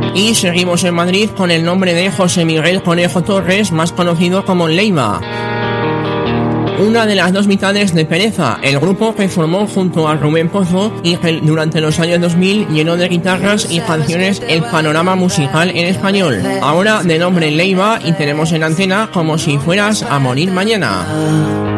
Y seguimos en Madrid con el nombre de José Miguel Conejo Torres, más conocido como Leiva, una de las dos mitades de Pereza, el grupo que formó junto a Rubén Pozo y que durante los años 2000 llenó de guitarras y canciones el panorama musical en español. Ahora de nombre Leiva y tenemos en antena Como si fueras a morir mañana.